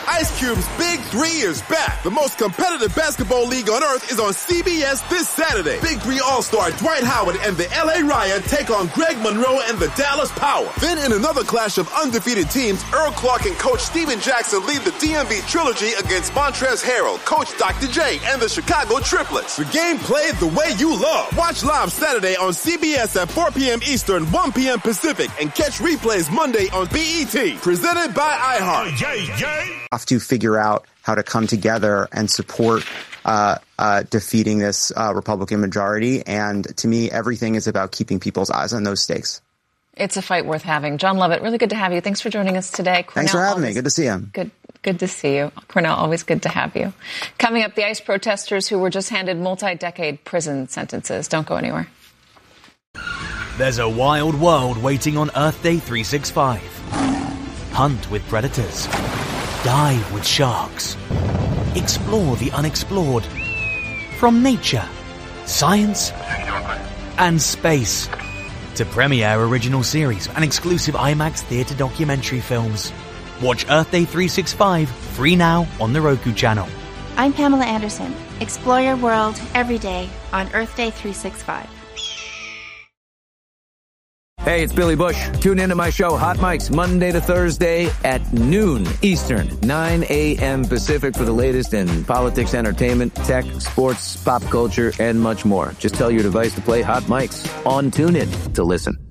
Ice Cube's Big 3 is back. The most competitive basketball league on earth is on CBS this Saturday. Big 3 All-Star Dwight Howard and the LA Riot take on Greg Monroe and the Dallas Power. Then in another clash of undefeated teams, Earl Clark and Coach Steven Jackson lead the DMV Trilogy against Montrezl Harrell, Coach Dr. J, and the Chicago Triplets. The game played the way you love. Watch live Saturday on CBS at 4 p.m. Eastern, 1 p.m. Pacific, and catch replays Monday on BET. Presented by iHeart. Have to figure out how to come together and support defeating this Republican majority. And to me, everything is about keeping people's eyes on those stakes. It's a fight worth having. John Lovett, really good to have you. Thanks for joining us today. Thanks for having me. Good to see you. Good to see you. Cornell, always good to have you. Coming up, the ICE protesters who were just handed multi-decade prison sentences. Don't go anywhere. There's a wild world waiting on Earth Day 365. Hunt with predators. Dive with sharks. Explore the unexplored. From nature, science, and space. To premiere original series and exclusive IMAX theatre documentary films. Watch Earth Day 365 free now on the Roku channel. I'm Pamela Anderson. Explore your world every day on Earth Day 365. Hey, it's Billy Bush. Tune into my show, Hot Mics, Monday to Thursday at noon Eastern, 9 a.m. Pacific for the latest in politics, entertainment, tech, sports, pop culture, and much more. Just tell your device to play Hot Mics on TuneIn to listen.